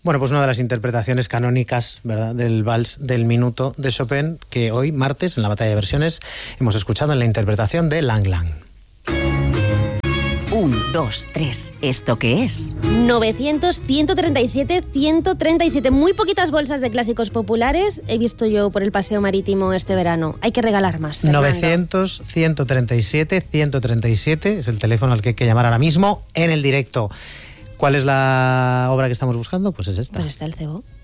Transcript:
Bueno, pues una de las interpretaciones canónicas, ¿verdad?, del Vals del Minuto de Chopin, que hoy, martes, en la Batalla de Versiones, hemos escuchado en la interpretación de Lang Lang. 1, 2, 3. ¿Esto qué es? 900, 137, 137. Muy poquitas bolsas de clásicos populares he visto yo por el paseo marítimo este verano. Hay que regalar más, Fernando. 900, 137, 137 es el teléfono al que hay que llamar ahora mismo en el directo. ¿Cuál es la obra que estamos buscando? Pues es esta. Pues está el cebo.